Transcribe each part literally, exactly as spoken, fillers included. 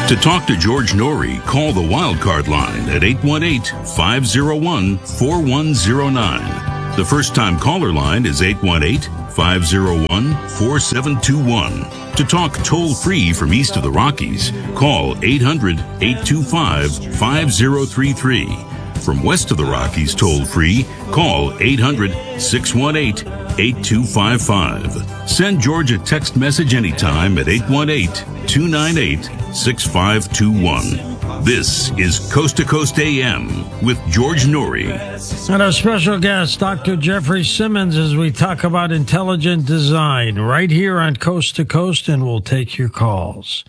To talk to George Norrie, call the Wildcard line at eight one eight, five oh one, four one oh nine. The first-time caller line is eight one eight, five oh one, four seven two one. To talk toll-free from east of the Rockies, call eight hundred, eight two five, five oh three three. From west of the Rockies toll-free, call eight hundred, six one eight, eight two five five. Send George a text message anytime at eight one eight, two nine eight, six five two one. This is Coast to Coast A M with George Norrie. And our special guest, Doctor Jeffrey Simmons, as we talk about intelligent design right here on Coast to Coast, and we'll take your calls.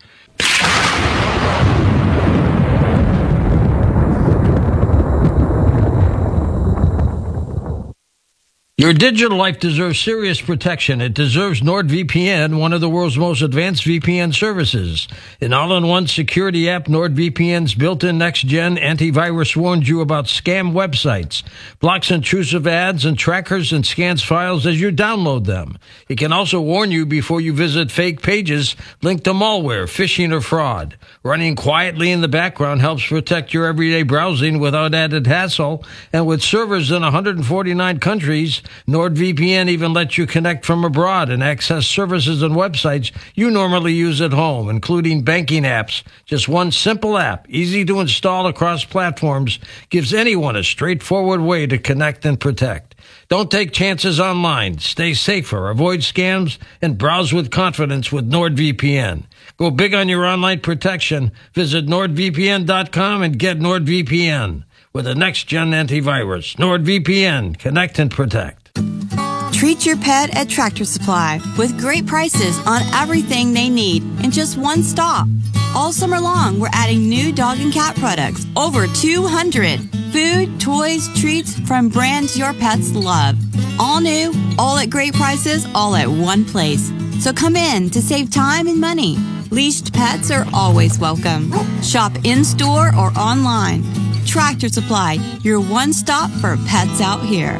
Your digital life deserves serious protection. It deserves NordVPN, one of the world's most advanced V P N services. An all-in-one security app, NordVPN's built-in next-gen antivirus warns you about scam websites, blocks intrusive ads and trackers, and scans files as you download them. It can also warn you before you visit fake pages linked to malware, phishing, or fraud. Running quietly in the background helps protect your everyday browsing without added hassle. And with servers in one hundred forty-nine countries, NordVPN even lets you connect from abroad and access services and websites you normally use at home, including banking apps. Just one simple app, easy to install across platforms, gives anyone a straightforward way to connect and protect. Don't take chances online. Stay safer, avoid scams, and browse with confidence with NordVPN. Go big on your online protection. Visit nord v p n dot com and get NordVPN with a next-gen antivirus. NordVPN. Connect and protect. Treat your pet at Tractor Supply with great prices on everything they need in just one stop. All summer long, we're adding new dog and cat products, over two hundred. Food, toys, treats from brands your pets love. All new, all at great prices, all at one place. So come in to save time and money. Leashed pets are always welcome. Shop in-store or online. Tractor Supply, your one stop for pets out here.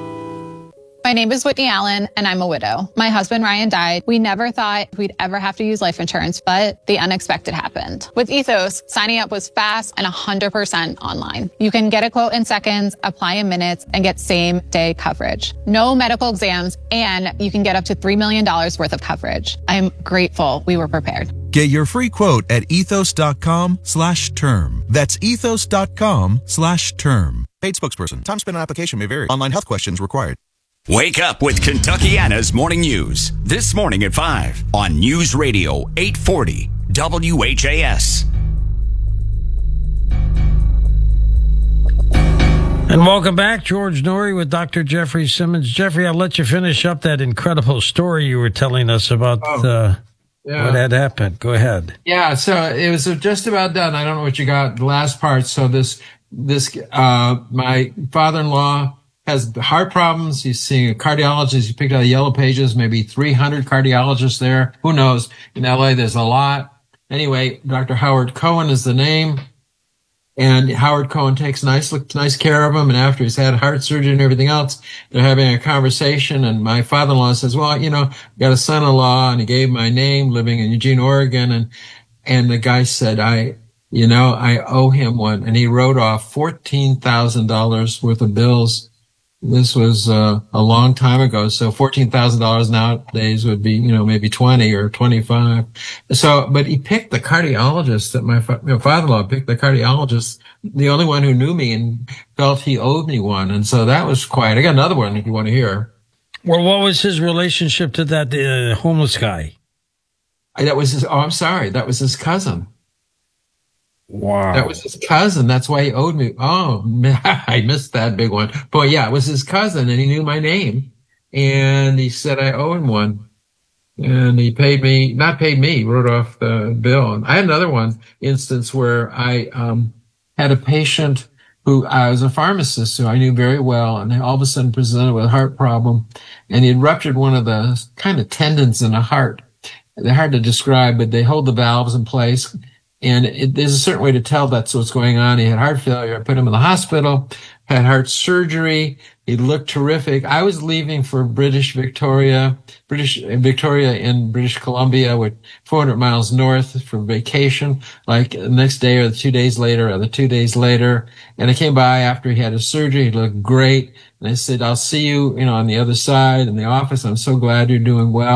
My name is Whitney Allen, and I'm a widow. My husband, Ryan, died. We never thought we'd ever have to use life insurance, but the unexpected happened. With Ethos, signing up was fast and one hundred percent online. You can get a quote in seconds, apply in minutes, and get same-day coverage. No medical exams, and you can get up to three million dollars worth of coverage. I'm grateful we were prepared. Get your free quote at ethos.com slash term. That's ethos.com slash term. Paid spokesperson. Time spent on application may vary. Online health questions required. Wake up with Kentuckiana's Morning News. This morning at five on News Radio eight forty W H A S. And welcome back, George Norrie with Doctor Jeffrey Simmons. Jeffrey, I'll let you finish up that incredible story you were telling us about oh, uh, yeah. what had happened. Go ahead. Yeah, so it was just about done. I don't know what you got, the last part. So this, this, uh, my father-in-law has heart problems. He's seeing a cardiologist. He picked out the yellow pages, maybe three hundred cardiologists there. Who knows? In L A, there's a lot. Anyway, Doctor Howard Cohen is the name. And Howard Cohen takes nice, nice care of him. And after he's had heart surgery and everything else, they're having a conversation. And my father-in-law says, well, you know, I got a son-in-law, and he gave my name, living in Eugene, Oregon. And, and the guy said, I, you know, I owe him one. And he wrote off fourteen thousand dollars worth of bills. This was uh, a long time ago, so fourteen thousand dollars nowadays would be, you know, maybe twenty or twenty-five. So, but he picked the cardiologist that my, fa- my father-in-law picked the cardiologist, the only one who knew me and felt he owed me one. And so that was quiet. I got another one if you want to hear. Well, what was his relationship to that uh, homeless guy? I, that was his, oh, I'm sorry. That was his cousin. Wow. That was his cousin. That's why he owed me. Oh, man, I missed that big one. But yeah, it was his cousin, and he knew my name. And he said I owe him one. And he paid me, not paid me, wrote off the bill. And I had another one instance where I um had a patient who I was a pharmacist who I knew very well, and they all of a sudden presented with a heart problem. And he had ruptured one of the kind of tendons in the heart. They're hard to describe, but they hold the valves in place. And it, there's a certain way to tell that's what's going on. He had heart failure. I put him in the hospital, had heart surgery. He looked terrific. I was leaving for British Victoria, British Victoria in British Columbia, with four hundred miles north for vacation, like the next day or the two days later or the two days later. And I came by after he had his surgery. He looked great. And I said, I'll see you, you know, on the other side in the office. I'm so glad you're doing well.